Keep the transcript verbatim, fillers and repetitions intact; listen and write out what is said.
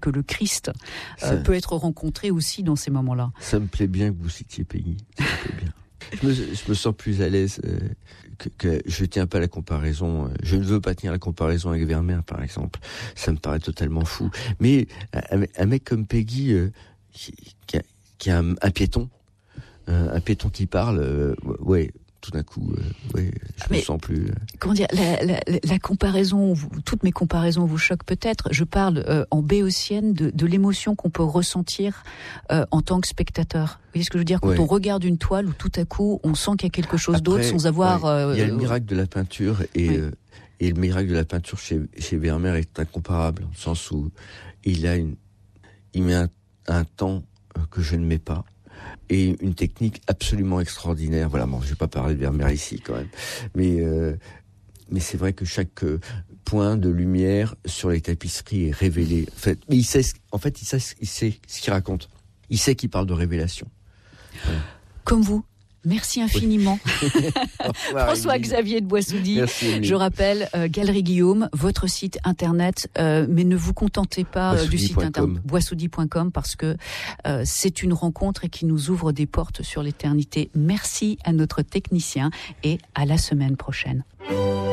que le Christ euh, peut être rencontré aussi dans ces moments-là. Ça me plaît bien que vous citiez Peggy. Ça me plaît bien. Je me, je me sens plus à l'aise euh, que, que je tiens pas la comparaison. Euh, je ne veux pas tenir la comparaison avec Vermeer, par exemple. Ça me paraît totalement fou. Mais un, un mec comme Peggy, euh, qui, qui a, qui a un, un piéton, euh, un piéton qui parle, euh, ouais. Tout d'un coup, euh, ouais, je Mais, me sens plus... Euh... Comment dire, la, la, la comparaison, vous, toutes mes comparaisons vous choquent peut-être. Je parle euh, en béotienne de, de l'émotion qu'on peut ressentir euh, en tant que spectateur. Vous voyez ce que je veux dire ? Quand ouais. on regarde une toile où tout à coup, on sent qu'il y a quelque chose Après, d'autre sans avoir... Ouais. Euh, Il y a le miracle de la peinture et, ouais. euh, et le miracle de la peinture chez, chez Vermeer est incomparable, dans le sens où il, a une, il met un, un temps que je ne mets pas. Et une technique absolument extraordinaire. Voilà, bon, je vais pas parler de Vermeer ici quand même, mais euh, mais c'est vrai que chaque euh, point de lumière sur les tapisseries est révélé. En fait, mais il sait, en fait, il sait, il sait ce qu'il raconte. Il sait qu'il parle de révélation. Voilà. Comme vous. Merci infiniment. Oui. François-Xavier de Boissoudi. Merci, je rappelle, euh, Galerie Guillaume, votre site internet, euh, mais ne vous contentez pas euh, du site internet boissoudi point com parce que euh, c'est une rencontre et qui nous ouvre des portes sur l'éternité. Merci à notre technicien et à la semaine prochaine.